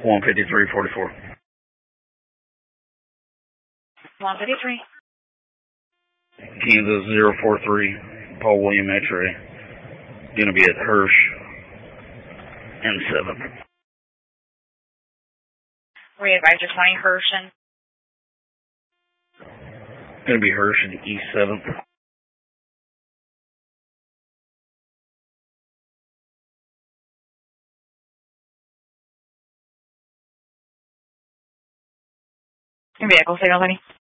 15344. 153. Kansas 043, Paul William X-ray. Gonna be at Hirsch M7. Re-advisor 20 Hirsch and Gonna be Hirsch and E7. vehicle signal, honey.